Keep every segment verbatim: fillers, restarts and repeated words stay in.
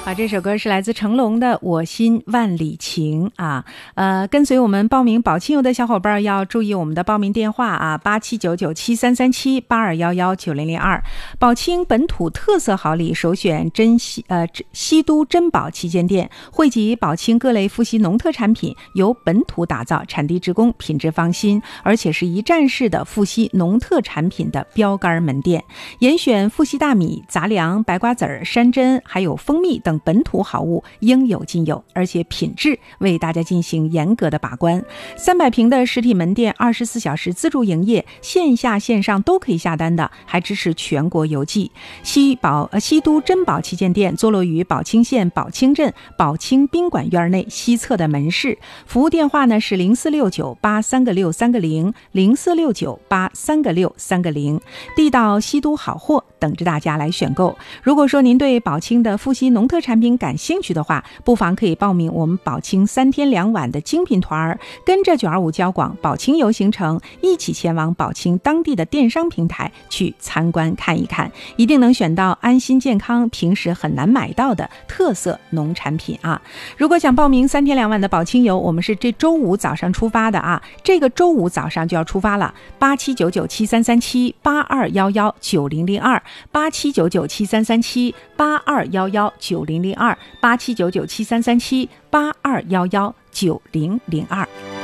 啊，这首歌是来自成龙的《我心万里情》啊。呃，跟随我们报名保清游的小伙伴要注意我们的报名电话啊，八七九九七三三七八二幺幺九零零二。保清本土特色好礼首选珍稀呃稀都珍宝旗舰店，汇集保清各类富硒农特产品，由本土打造，产地直供，品质放心，而且是一站式的富硒农特产品的标杆门店，严选富硒大米、杂粮、白瓜子儿、山珍还有蜂蜜等本土好物应有尽有，而且品质为大家进行严格的把关。三百平的实体门店，二十四小时自助营业，线下线上都可以下单的，还支持全国邮寄。西宝呃西都珍宝旗舰店坐落于宝清县宝清镇宝清宾馆院内西侧的门市，服务电话呢是零四六九八三个六三个零零四六九八三个六三个零，地道西都好货等着大家来选购。如果说您对宝清的富硒农特产品感兴趣的话，不妨可以报名我们宝清三天两晚的精品团，跟着九二五交广宝清游行程一起前往宝清当地的电商平台去参观看一看，一定能选到安心健康平时很难买到的特色农产品啊。如果想报名三天两晚的宝清游，我们是这周五早上出发的啊，这个周五早上就要出发了，八七九九七三三七八二幺幺九零零二八七九九七三三七八二幺幺九零零二八七九九七三三七八二幺幺九零零二。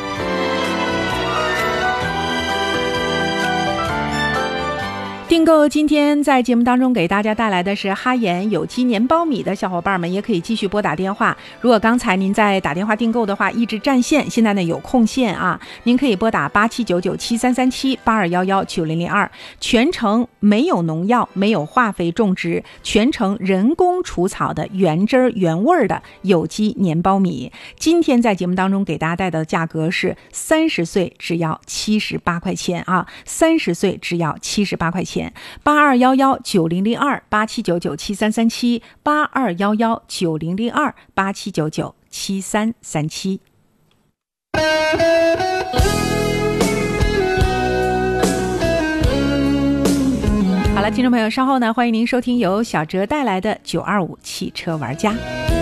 订购今天在节目当中给大家带来的是哈盐有机年苞米的小伙伴们也可以继续拨打电话，如果刚才您在打电话订购的话一直占线，现在呢有空线啊，您可以拨打八七九九七三三七八二幺幺九零零二，全程没有农药没有化肥种植，全程人工除草的原汁原味的有机年苞米，今天在节目当中给大家带的价格是三十岁只要七十八块钱啊，三十岁只要七十八块钱，八二幺幺九零零二八七九九七三三七八二幺幺九零零二八七九九七三三七。好了，听众朋友，稍后呢，欢迎您收听由小哲带来的九二五汽车玩家。